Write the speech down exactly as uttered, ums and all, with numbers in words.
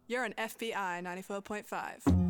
You're on F B I ninety-four point five.